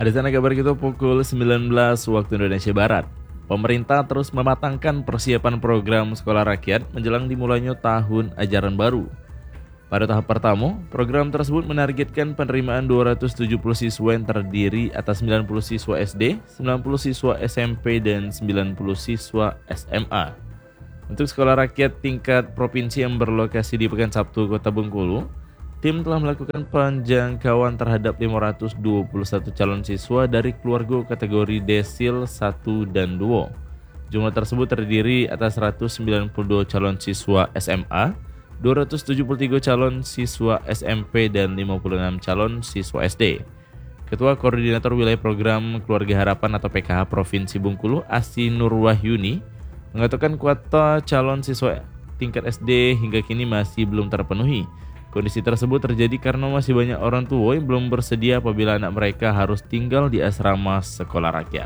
Ada sana kabar kita pukul 19 waktu Indonesia Barat. Pemerintah terus mematangkan persiapan program sekolah rakyat menjelang dimulainya tahun ajaran baru. Pada tahap pertama, program tersebut menargetkan penerimaan 270 siswa yang terdiri atas 90 siswa SD, 90 siswa SMP, dan 90 siswa SMA. Untuk sekolah rakyat tingkat provinsi yang berlokasi di Pekansabtu, Kota Bengkulu, tim telah melakukan penjangkauan terhadap 521 calon siswa dari keluarga kategori desil 1 dan 2. Jumlah tersebut terdiri atas 192 calon siswa SMA, 273 calon siswa SMP, dan 56 calon siswa SD. Ketua Koordinator Wilayah Program Keluarga Harapan atau PKH Provinsi Bengkulu, Asi Nurwahyuni, mengatakan kuota calon siswa tingkat SD hingga kini masih belum terpenuhi. Kondisi tersebut terjadi karena masih banyak orang tua yang belum bersedia apabila anak mereka harus tinggal di asrama sekolah rakyat.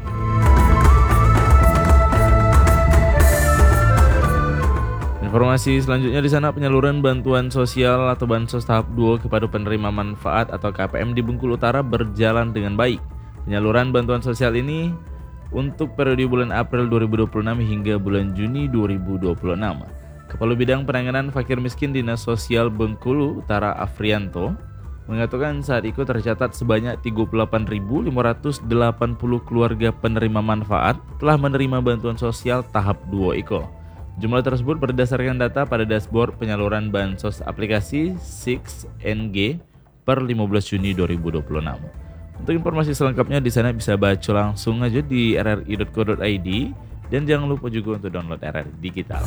Informasi selanjutnya di sana, penyaluran bantuan sosial atau bansos tahap 2 kepada penerima manfaat atau KPM di Bengkulu Utara berjalan dengan baik. Penyaluran bantuan sosial ini untuk periode bulan April 2026 hingga bulan Juni 2026. Kepala Bidang Penanganan Fakir Miskin Dinas Sosial Bengkulu Utara Afrianto mengatakan saat itu tercatat sebanyak 38.580 keluarga penerima manfaat telah menerima bantuan sosial tahap 2 itu. Jumlah tersebut berdasarkan data pada dashboard penyaluran bansos aplikasi 6NG per 15 Juni 2026. Untuk informasi selengkapnya di sana bisa baca langsung aja di rri.co.id dan jangan lupa juga untuk download RRI Digital.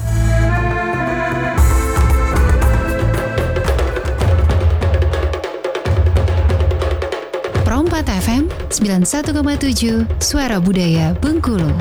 Pro 4 FM 91,7 Suara Budaya Bengkulu.